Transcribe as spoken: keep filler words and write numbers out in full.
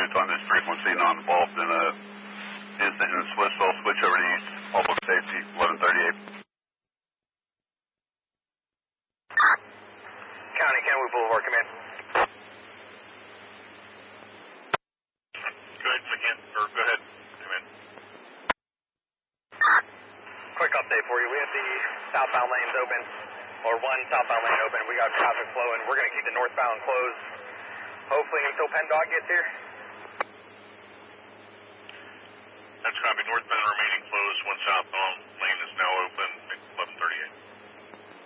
point on this frequency, not involved in a incident in Swiss. So I'll switch over to East Public Safety, eleven thirty-eight. County, Kenwood Boulevard, come in. Go ahead, again, or go ahead, come in. Quick update for you. We have the southbound lanes open, or one southbound lane open. We got traffic flowing. We're going to keep the northbound closed, hopefully until PennDOT gets here. That's copy. Northbound remaining closed. One southbound lane is now open.